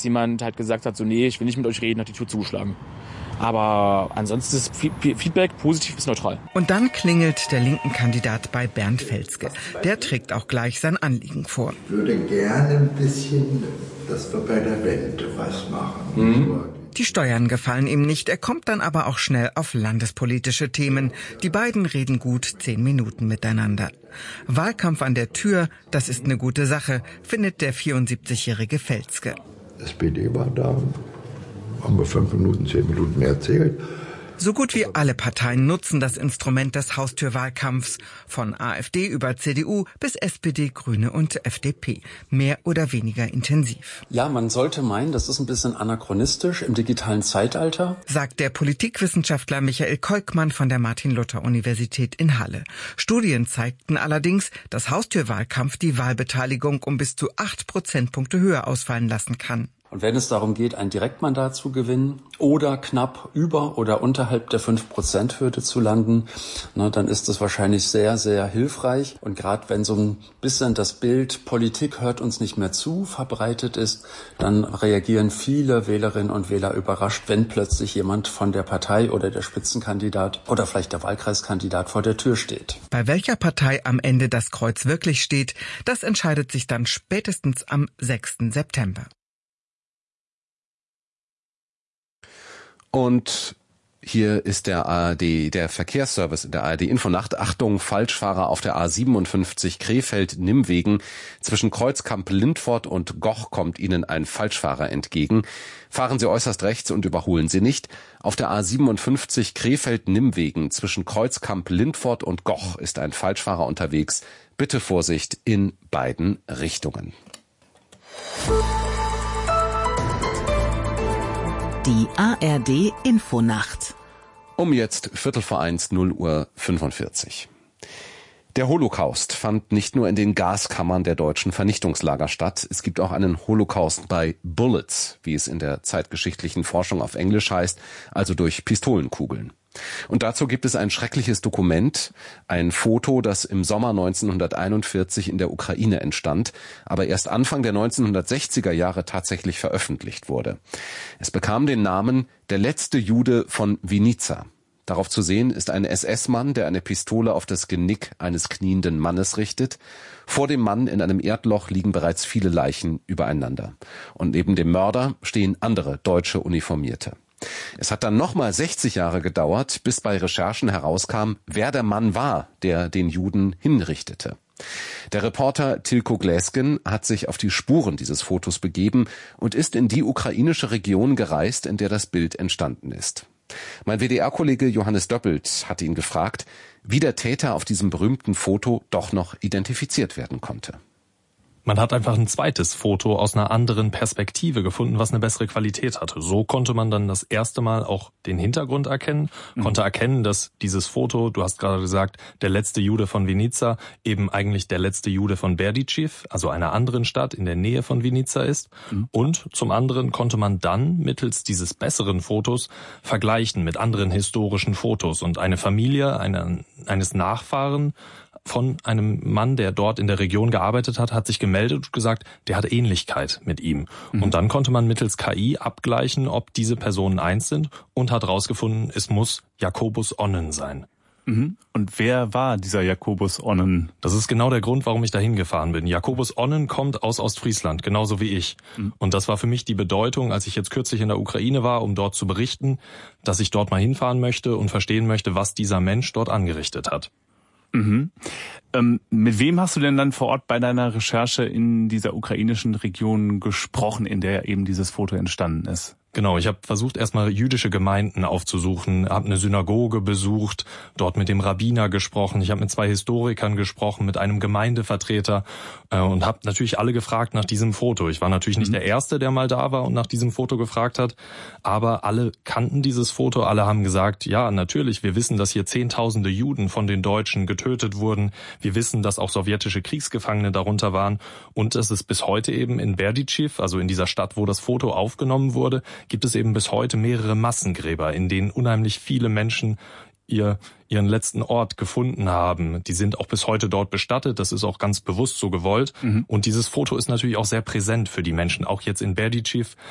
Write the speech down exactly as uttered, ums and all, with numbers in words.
dass jemand halt gesagt hat, so nee, ich will nicht mit euch reden, hat die Tür zugeschlagen. Aber ansonsten ist Feedback positiv bis neutral. Und dann klingelt der linken Kandidat bei Bernd Felzke. Der trägt auch gleich sein Anliegen vor. Ich würde gerne ein bisschen, dass wir bei der Rente was machen. Mhm. Die Steuern gefallen ihm nicht, er kommt dann aber auch schnell auf landespolitische Themen. Die beiden reden gut zehn Minuten miteinander. Wahlkampf an der Tür, das ist eine gute Sache, findet der vierundsiebzigjährige Felzke. S P D war da, haben wir fünf Minuten, zehn Minuten mehr erzählt. So gut wie alle Parteien nutzen das Instrument des Haustürwahlkampfs. Von AfD über C D U bis S P D, Grüne und F D P. Mehr oder weniger intensiv. Ja, man sollte meinen, das ist ein bisschen anachronistisch im digitalen Zeitalter, sagt der Politikwissenschaftler Michael Keukmann von der Martin-Luther-Universität in Halle. Studien zeigten allerdings, dass Haustürwahlkampf die Wahlbeteiligung um bis zu acht Prozentpunkte höher ausfallen lassen kann. Und wenn es darum geht, ein Direktmandat zu gewinnen oder knapp über oder unterhalb der fünf Prozent Hürde zu landen, na, dann ist das wahrscheinlich sehr, sehr hilfreich. Und gerade wenn so ein bisschen das Bild Politik hört uns nicht mehr zu verbreitet ist, dann reagieren viele Wählerinnen und Wähler überrascht, wenn plötzlich jemand von der Partei oder der Spitzenkandidat oder vielleicht der Wahlkreiskandidat vor der Tür steht. Bei welcher Partei am Ende das Kreuz wirklich steht, das entscheidet sich dann spätestens am sechsten September. Und hier ist der A R D, der Verkehrsservice in der A R D Infonacht. Achtung, Falschfahrer auf der A siebenundfünfzig Krefeld-Nimmwegen. Zwischen Kreuzkamp-Lindfort und Goch kommt Ihnen ein Falschfahrer entgegen. Fahren Sie äußerst rechts und überholen Sie nicht. Auf der A siebenundfünfzig Krefeld-Nimmwegen zwischen Kreuzkamp-Lindfort und Goch ist ein Falschfahrer unterwegs. Bitte Vorsicht in beiden Richtungen. Die A R D Infonacht. Um jetzt Viertel vor eins, null Uhr fünfundvierzig. Der Holocaust fand nicht nur in den Gaskammern der deutschen Vernichtungslager statt. Es gibt auch einen Holocaust bei Bullets, wie es in der zeitgeschichtlichen Forschung auf Englisch heißt, also durch Pistolenkugeln. Und dazu gibt es ein schreckliches Dokument, ein Foto, das im Sommer neunzehnhunderteinundvierzig in der Ukraine entstand, aber erst Anfang der neunzehnhundertsechziger Jahre tatsächlich veröffentlicht wurde. Es bekam den Namen Der letzte Jude von Vinica. Darauf zu sehen ist ein S S-Mann, der eine Pistole auf das Genick eines knienden Mannes richtet. Vor dem Mann in einem Erdloch liegen bereits viele Leichen übereinander. Und neben dem Mörder stehen andere deutsche Uniformierte. Es hat dann nochmal sechzig Jahre gedauert, bis bei Recherchen herauskam, wer der Mann war, der den Juden hinrichtete. Der Reporter Tilko Gläsken hat sich auf die Spuren dieses Fotos begeben und ist in die ukrainische Region gereist, in der das Bild entstanden ist. Mein W D R-Kollege Johannes Döppelt hat ihn gefragt, wie der Täter auf diesem berühmten Foto doch noch identifiziert werden konnte. Man hat einfach ein zweites Foto aus einer anderen Perspektive gefunden, was eine bessere Qualität hatte. So konnte man dann das erste Mal auch den Hintergrund erkennen, mhm. konnte erkennen, dass dieses Foto, du hast gerade gesagt, der letzte Jude von Vinica, eben eigentlich der letzte Jude von Berdichev, also einer anderen Stadt in der Nähe von Vinica ist. Mhm. Und zum anderen konnte man dann mittels dieses besseren Fotos vergleichen mit anderen historischen Fotos. Und eine Familie eine, eines Nachfahren von einem Mann, der dort in der Region gearbeitet hat, hat sich gemeldet und gesagt, der hat Ähnlichkeit mit ihm. Mhm. Und dann konnte man mittels K I abgleichen, ob diese Personen eins sind und hat herausgefunden, es muss Jakobus Onnen sein. Mhm. Und wer war dieser Jakobus Onnen? Das ist genau der Grund, warum ich dahin gefahren bin. Jakobus Onnen kommt aus Ostfriesland, genauso wie ich. Mhm. Und das war für mich die Bedeutung, als ich jetzt kürzlich in der Ukraine war, um dort zu berichten, dass ich dort mal hinfahren möchte und verstehen möchte, was dieser Mensch dort angerichtet hat. Mhm. Ähm, mit wem hast du denn dann vor Ort bei deiner Recherche in dieser ukrainischen Region gesprochen, in der eben dieses Foto entstanden ist? Genau, ich habe versucht, erstmal jüdische Gemeinden aufzusuchen, habe eine Synagoge besucht, dort mit dem Rabbiner gesprochen, ich habe mit zwei Historikern gesprochen, mit einem Gemeindevertreter äh, und habe natürlich alle gefragt nach diesem Foto. Ich war natürlich nicht mhm. der Erste, der mal da war und nach diesem Foto gefragt hat, aber alle kannten dieses Foto, alle haben gesagt, ja, natürlich, wir wissen, dass hier Zehntausende Juden von den Deutschen getötet wurden, wir wissen, dass auch sowjetische Kriegsgefangene darunter waren und dass es bis heute eben in Berdichev, also in dieser Stadt, wo das Foto aufgenommen wurde, gibt es eben bis heute mehrere Massengräber, in denen unheimlich viele Menschen ihr ihren letzten Ort gefunden haben. Die sind auch bis heute dort bestattet, das ist auch ganz bewusst so gewollt. Mhm. Und dieses Foto ist natürlich auch sehr präsent für die Menschen, auch jetzt in Berdichev.